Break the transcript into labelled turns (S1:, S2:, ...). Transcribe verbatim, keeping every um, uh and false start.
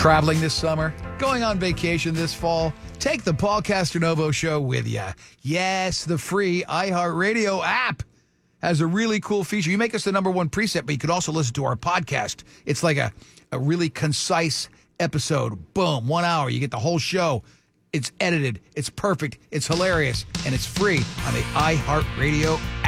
S1: Traveling this summer? Going on vacation this fall? Take the Paul Castronovo Show with you. Yes, the free iHeartRadio app has a really cool feature. You make us the number one preset, but you could also listen to our podcast. It's like a, a really concise episode. Boom, one hour. You get the whole show. It's edited. It's perfect. It's hilarious. And it's free on the iHeartRadio app.